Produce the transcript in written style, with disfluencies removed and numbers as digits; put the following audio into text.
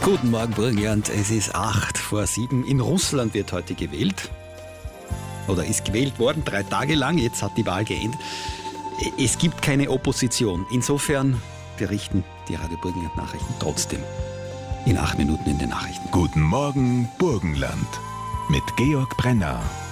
Guten Morgen, Burgenland. Es ist 6:08. In Russland wird heute gewählt. Oder ist gewählt worden, 3 Tage lang. Jetzt hat die Wahl geendet. Es gibt keine Opposition. Insofern berichten die Radio Burgenland Nachrichten trotzdem in 8 Minuten in den Nachrichten. Guten Morgen, Burgenland. Mit Georg Brenner.